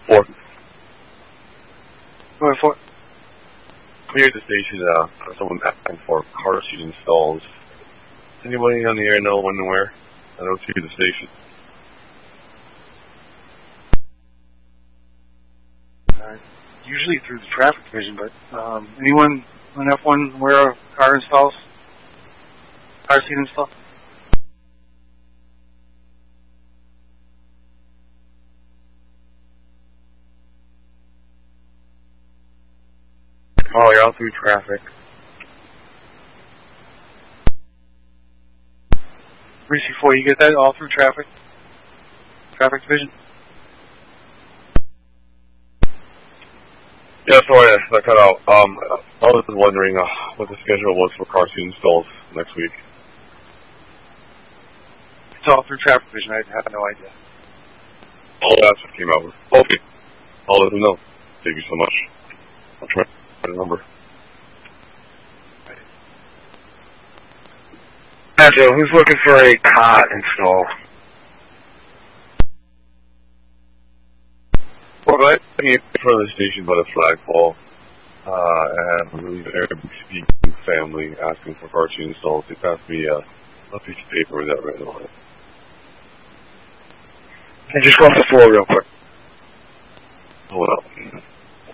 4. Go ahead, 4. I'm here at the station, someone asking for car seat installs. Anybody on the air know when and where? I don't see the station. Usually through the traffic division, but anyone on F1 where car installs? Car seat install? Oh, you're all through traffic. 3C4, you get that all through traffic? Traffic division? Yeah, sorry, I cut out. I was wondering what the schedule was for car seat installs next week. It's all through traffic division, I have no idea. Oh, that's what came out with. Okay. I'll let them know. Thank you so much. I'll try to remember. So who's looking for a cot install? Well, I came in front of the station by the flagpole. I have a really Arabic-speaking family asking for car seat installs. They passed me a piece of paper with that written on it. And just go off the floor real quick. Hold up.